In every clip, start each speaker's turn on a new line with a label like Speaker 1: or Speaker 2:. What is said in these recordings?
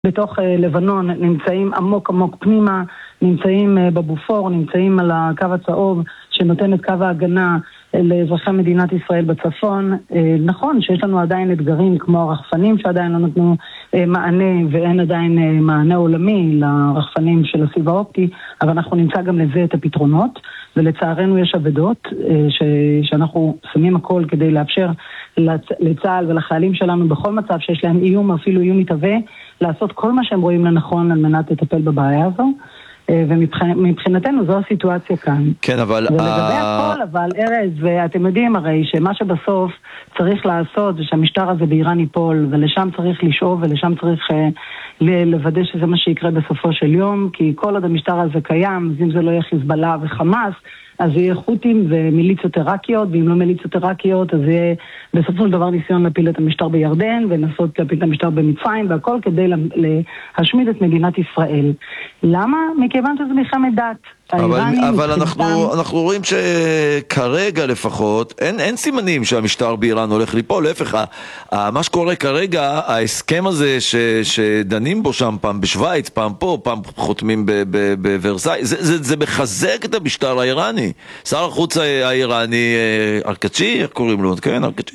Speaker 1: בתוך לבנון נמצאים עמוק עמוק פנימה, נמצאים בבופור, נמצאים על הקו הצהוב שנותן את קו ההגנה לאזרחי מדינת ישראל בצפון. נכון שיש לנו עדיין אתגרים כמו הרחפנים שעדיין לא נתנו מענה, ואין עדיין מענה עולמי לרחפנים של הסיב האופטי, אבל אנחנו נמצא גם לזה את הפתרונות, ולצערנו יש עבודות שאנחנו שמים הכל כדי לאפשר לצה"ל ולחיילים שלנו בכל מצב שיש להם איום, אפילו איום מתהווה, לעשות כל מה שהם רואים לנכון על מנת לטפל בבעיה הזו. ומבחינתנו זו הסיטואציה כאן.
Speaker 2: כן, אבל...
Speaker 1: ולגבי הכל, אבל ארז, ואתם יודעים הרי שמה שבסוף צריך לעשות זה שהמשטר הזה באיראן ייפול, ולשם צריך לשאוב ולשם צריך לוודא שזה מה שיקרה בסופו של יום, כי כל עוד המשטר הזה קיים, אז אם זה לא יהיה חיזבאללה וחמאס, אז יהיה חות'ים ומיליציות עיראקיות, ואם לא מיליציות עיראקיות, אז יהיה בסופו של דבר ניסיון להפיל את המשטר בירדן, ונסות להפיל את המשטר במצרים, והכל כדי להשמיד את מדינת ישראל. למה? מכיוון שזה מלחמת דת.
Speaker 2: אבל אנחנו רואים שכרגע לפחות אין סימנים שהמשטר באיראן הולך ליפול. להפך, מה שקורה כרגע, ההסכם הזה שדנים בו שם, פעם בשוויץ, פעם פה, פעם חותמים בוורסאי, זה מחזק את המשטר האיראני. שר החוץ האיראני, ארקצ'י, איך קוראים לו? כן, ארקצ'י.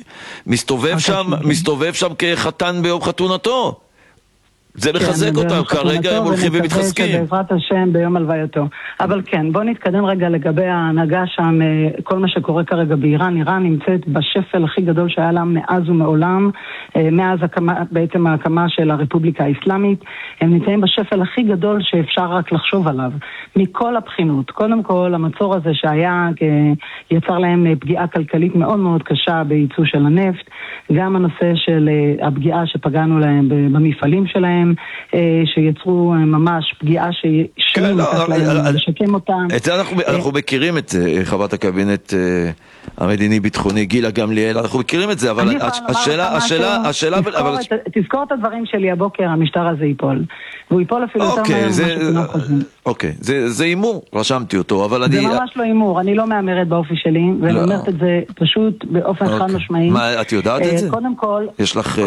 Speaker 2: מסתובב שם כחתן ביום חתונתו. זה מחזק אותם, כרגע הם הולכים ומתחזקים.
Speaker 1: בעזרת השם ביום הלווייתו. אבל כן, בואו נתקדם רגע לגבי ההנהגה שם, כל מה שקורה כרגע באיראן. איראן נמצאת בשפל הכי גדול שהיה לה מאז ומעולם, מאז בעצם ההקמה של הרפובליקה האסלאמית. הם נמצאים בשפל הכי גדול שאפשר רק לחשוב עליו, מכל הבחינות. קודם כל, המצור הזה שהיה, יצר להם פגיעה כלכלית מאוד מאוד קשה בייצוא של הנפט, גם הנושא של הפגיעה שפגענו להם במפעלים שלהם, שיצרו ממש פגיעה ששנים לקח להם לשקם אותם.
Speaker 2: את זה אנחנו מכירים את חברת הקבינט המדיני-ביטחוני גילה גמליאל, אנחנו מכירים את זה, אבל השאלה...
Speaker 1: תזכור את הדברים שלי הבוקר, המשטר הזה ייפול. והוא ייפול אפילו יותר מהר ממה שכולם חושבים.
Speaker 2: אוקיי, זה אימור, רשמתי אותו, אבל אני...
Speaker 1: זה ממש לא אימור, אני לא מאמרת באופי שלי, ואני אומרת את זה פשוט באופן חד משמעי.
Speaker 2: מה, את יודעת את זה?
Speaker 1: קודם כל...
Speaker 2: יש לך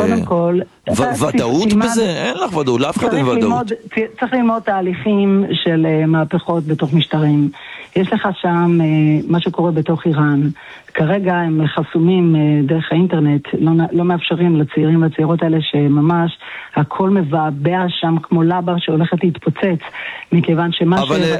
Speaker 2: ודאות בזה? אין לך ודאות, לאף אחד אין ודאות.
Speaker 1: צריך ללמוד תהליכים של מהפכות בתוך משטרים. יש לך שם מה שקורה בתוך איראן. כרגע הם חסומים דרך האינטרנט, לא מאפשרים לצעירים והצעירות האלה שממש הכל מבעבע שם כמו לבר שהולכת להתפוצץ, מכיוון שמה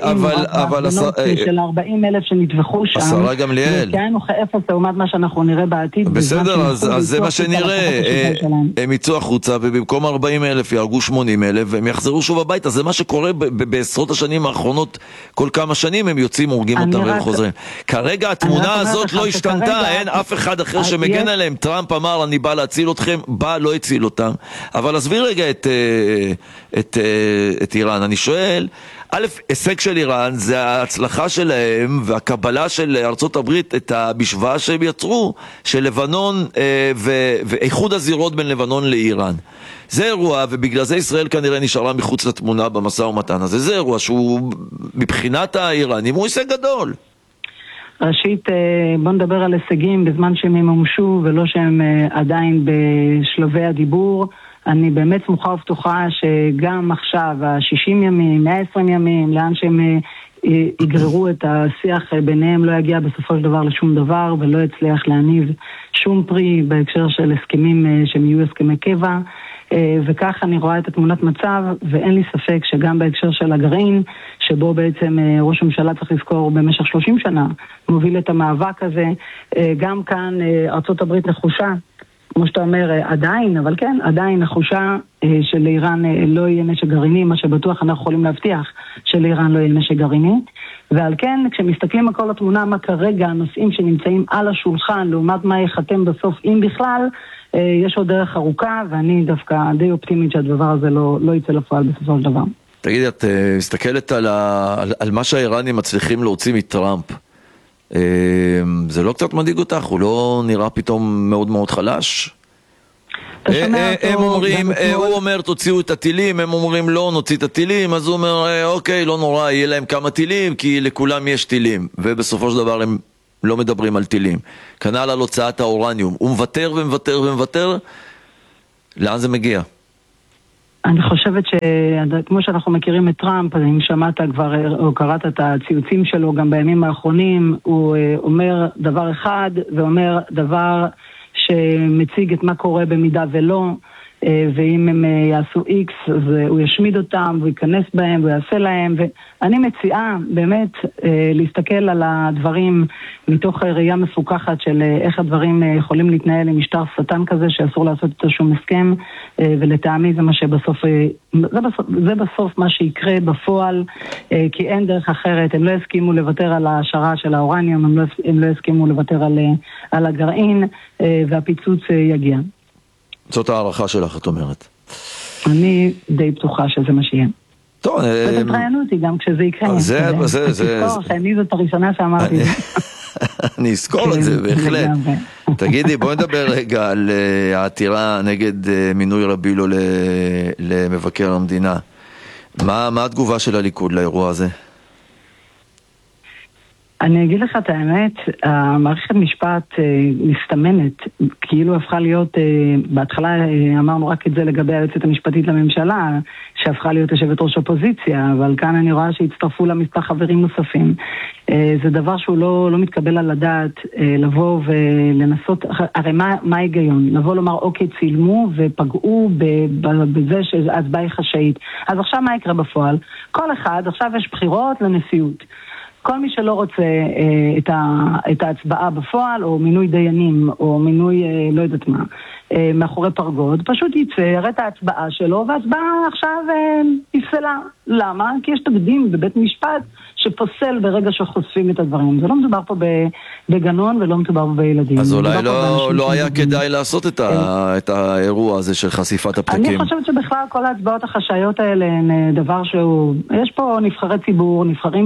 Speaker 1: של 40,000 שנטבחו שם,
Speaker 2: השרה גמליאל,
Speaker 1: וכאן הוא אפס לעומת מה שאנחנו נראה בעתיד.
Speaker 2: בסדר, אז זה מה שנראה, הם יצאו החוצה ובמקום 40,000 יהרגו 80,000 והם יחזרו שוב הביתה. זה מה שקורה בעשרות השנים האחרונות, כל כמה שנים הם יוצאים, הורגים אותם והם חוזרים. כרגע התמונה הזאת לא השתנתה, אין אף אחד אחר שמגן עליהם. טראמפ אמר אני בא להציל אתכם, בא לא הציל אותם. אבל עזבי רגע את איראן. אני שואל, א', הישג של איראן זה ההצלחה שלהם והקבלה של ארצות הברית את המשוואה שהם יצרו של לבנון ואיחוד הזירות בין לבנון לאיראן. זה אירוע, ובגלל זה ישראל כנראה נשארה מחוץ לתמונה במשא ומתן הזה. זה אירוע שהוא מבחינת האיראנים הוא הישג גדול.
Speaker 1: ראשית, בוא נדבר על הישגים בזמן שהם יממשו ולא שהם עדיין בשלבי הדיבור. אני באמת סמוכה ובטוחה שגם עכשיו, ה-60 ימים, 120 ימים, לאן שהם יגררו את השיח ביניהם, לא יגיע בסופו של דבר לשום דבר ולא יצליח להניב שום פרי בהקשר של הסכמים שהם יהיו הסכמי קבע. וכך אני רואה את התמונת מצב, ואין לי ספק שגם בהקשר של הגרעין, שבו בעצם ראש הממשלה צריך לזכור במשך 30 שנה, מוביל את המאבק הזה, גם כאן ארצות הברית נחושה, כמו שאתה אומר, עדיין, אבל כן, עדיין נחושה שלאיראן לא יהיה נשק גרעיני, מה שבטוח אנחנו יכולים להבטיח שלאיראן לא יהיה נשק גרעיני, ועל כן, כשמסתכלים על כל התמונה, מה כרגע הנושאים שנמצאים על השולחן, לעומת מה יחתם בסוף, אם בכלל, יש עוד דרך ארוכה, ואני דווקא די אופטימית שהדבר הזה לא יצא לפועל בסופו של דבר.
Speaker 2: תגידי, את מסתכלת על מה שהאיראנים מצליחים להוציא מטראמפ. זה לא קצת מדאיג אותך? הוא לא נראה פתאום מאוד מאוד חלש? הם אומרים, הוא אומר תוציאו את הטילים, הם אומרים לא נוציא את הטילים, אז הוא אומר אוקיי לא נורא, יהיה להם כמה טילים כי לכולם יש טילים, ובסופו של דבר הם לא מדברים על טילים. כנ"ל על הוצאת האורניום, הוא מוותר ומוותר ומוותר. לאן זה מגיע?
Speaker 1: אני חושבת שכמו שאנחנו מכירים את טראמפ, אם שמעת כבר או קראת את הציוצים שלו גם בימים האחרונים, הוא אומר דבר אחד ואומר דבר שמציג את מה קורה במידה ולא, ואם הם יעשו X אז הוא ישמיד אותם והוא ייכנס בהם והוא יעשה להם, ואני מציעה באמת להסתכל על הדברים מתוך ראייה מפוקחת של איך הדברים יכולים להתנהל עם משטר שטן כזה שאסור לעשות איתו שום הסכם, ולטעמי זה מה שבסוף, זה בסוף מה שיקרה בפועל, כי אין דרך אחרת. הם לא הסכימו לוותר על ההשערה של האורניום, הם לא הסכימו לוותר על הגרעין, והפיצוץ יגיע.
Speaker 2: זאת הערכה שלך, את אומרת.
Speaker 1: אני די בטוחה שזה מה שיהיה.
Speaker 2: טוב,
Speaker 1: ותתראיינו אותי גם כשזה יקרה. תזכור שאני זאת הראשונה שאמרתי.
Speaker 2: אני אזכור את זה, בהחלט. תגידי, בואי נדבר רגע על העתירה נגד מינוי רבילו למבקר המדינה. מה התגובה של הליכוד לאירוע הזה?
Speaker 1: אני אגיד לך את האמת, המערכת משפט מסתמנת, כאילו הפכה להיות, בהתחלה אמרנו רק את זה לגבי היועצת המשפטית לממשלה, שהפכה להיות יושבת ראש אופוזיציה, אבל כאן אני רואה שהצטרפו לה מספר חברים נוספים. זה דבר שהוא לא מתקבל על הדעת, לבוא ולנסות, הרי מה ההיגיון? לבוא לומר, אוקיי, צילמו ופגעו בזה שההצבעה היא חשאית. אז עכשיו מה יקרה בפועל? כל אחד, עכשיו יש בחירות לנשיאות. כל מי שלא רוצה את ההצבעה בפועל, או מינוי דיינים, או מינוי לא יודעת מה, מאחורי פרגוד, פשוט יצא, יראה את ההצבעה שלו, וההצבעה עכשיו יפסלה. למה? כי יש תקדים בבית משפט שפוסל ברגע שחושפים את הדברים. זה לא מדובר פה בגנון ולא מדובר פה בילדים.
Speaker 2: אז אולי לא היה כדאי לעשות את האירוע הזה של חשיפת הפתקים.
Speaker 1: אני חושבת שבכלל כל ההצבעות החשאיות האלה הן דבר שהוא, יש פה נבחרי ציבור, נבחרים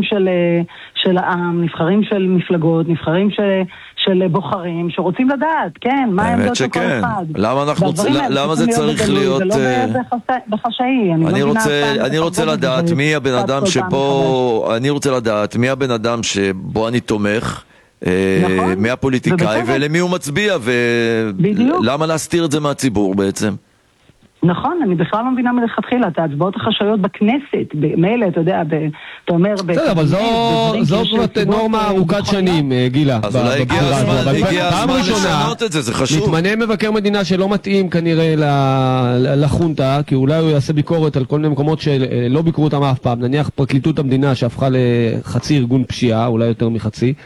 Speaker 1: של העם, נבחרים של מפלגות, נבחרים של בוחרים שרוצים לדעת, כן, מה העמדות של כל אחד.
Speaker 2: למה זה צריך להיות...
Speaker 1: זה לא בחשאי.
Speaker 2: אני רוצה לדעת מי הבן אדם שבו... אני רוצה לדעת מי הבן אדם שבו אני תומך, מי הפוליטיקאי ולמי הוא מצביע, ולמה להסתיר את זה מהציבור בעצם?
Speaker 1: נכון, אני בכלל לא מבינה מלכתחילה, את ההצבעות החשאיות בכנסת, מילא, אתה יודע, אתה אומר...
Speaker 3: בסדר, אבל זו נורמה ארוכת שנים, גילה.
Speaker 2: אז אולי הגיע הזמן לשנות את זה, זה חשוב.
Speaker 3: מתמנה מבקר מדינה שלא מתאים כנראה לחונטה, כי אולי הוא יעשה ביקורת על כל מיני מקומות שלא ביקרו אותם אף פעם, נניח פרקליטות המדינה שהפכה לחצי ארגון פשיעה, אולי יותר מחצי,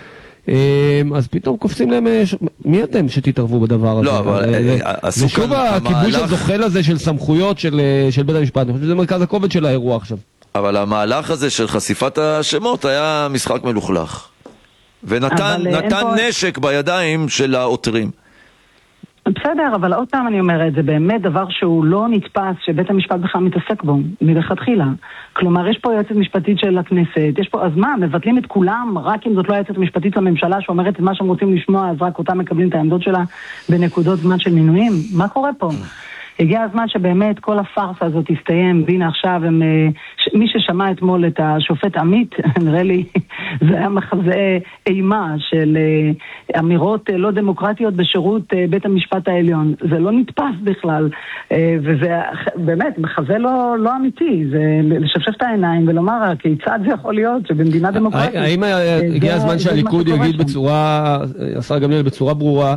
Speaker 3: אז פתאום קופצים להם, מי אתם שתתערבו בדבר הזה?
Speaker 2: לא, אבל
Speaker 3: ושוב הכיבוש הזוחל הזה של סמכויות של בית המשפט, אני חושב שזה מרכז הכובד של האירוע עכשיו.
Speaker 2: אבל המהלך הזה של חשיפת השמות היה משחק מלוכלך, ונתן נשק בידיים של העותרים.
Speaker 1: בסדר, אבל עוד פעם אני אומרת, זה באמת דבר שהוא לא נתפס שבית המשפט בכלל מתעסק בו, מלכתחילה. כלומר, יש פה יועצת משפטית של הכנסת, יש פה, אז מה, מבטלים את כולם, רק אם זאת לא יועצת משפטית לממשלה שאומרת את מה שהם רוצים לשמוע, אז רק אותם מקבלים את העמדות שלה בנקודות זמן של מינויים? מה קורה פה? הגיע הזמן שבאמת כל הפרסה הזאת תסתיים, והנה עכשיו מי ששמע אתמול את השופט עמית, נראה לי, זה היה מחזה אימה של אמירות לא דמוקרטיות בשירות בית המשפט העליון. זה לא נתפס בכלל, וזה באמת מחזה לא אמיתי, זה לשפשף את העיניים ולומר כיצד זה יכול להיות שבמדינה דמוקרטית...
Speaker 3: האם הגיע הזמן שהליכוד יגיד בצורה, השר גמליאל בצורה ברורה,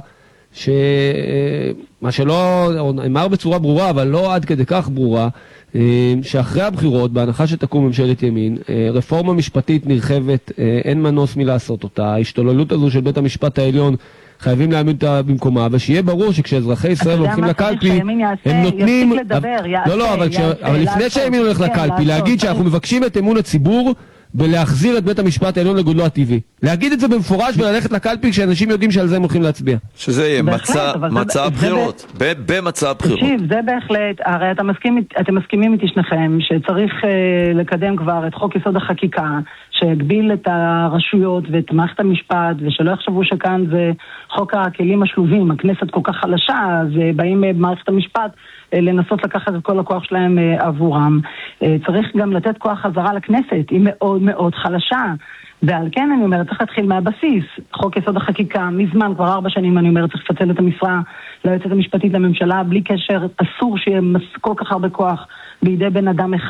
Speaker 3: מה שלא אמר בצורה ברורה, אבל לא עד כדי כך ברורה, שאחרי הבחירות, בהנחה שתקום ממשלת ימין, רפורמה משפטית נרחבת, אין מנוס מלעשות אותה, ההשתוללות הזו של בית המשפט העליון חייבים להעמיד אותה במקומה, ושיהיה ברור שכשאזרחי ישראל הולכים לקלפי, הם נותנים... לא, אבל לפני שהימין הולך לקלפי, להגיד שאנחנו מבקשים את אמון הציבור ולהחזיר את בית המשפט העליון לגודלו הטבעי. להגיד את זה במפורש וללכת לקלפי כשאנשים יודעים שעל זה הם הולכים להצביע.
Speaker 2: שזה יהיה מצע הבחירות. במצע הבחירות.
Speaker 1: תקשיב, זה בהחלט, הרי אתם מסכימים איתי שניכם שצריך לקדם כבר את חוק יסוד החקיקה, שיגביל את הרשויות ואת מערכת המשפט, ושלא יחשבו שכאן זה חוק הכלים השלובים, הכנסת כל כך חלשה, אז באים במערכת המשפט לנסות לקחת את כל הכוח שלהם עבורם. צריך גם לתת כוח חזרה לכנסת, היא מאוד מאוד חלשה. ועל כן אני אומרת, צריך להתחיל מהבסיס. חוק יסוד החקיקה, מזמן, כבר 4 שנים אני אומרת, צריך לפצל את המשרה ליועצת המשפטית לממשלה, בלי קשר, אסור שיהיה כל כך הרבה כוח בידי בן אדם אחד.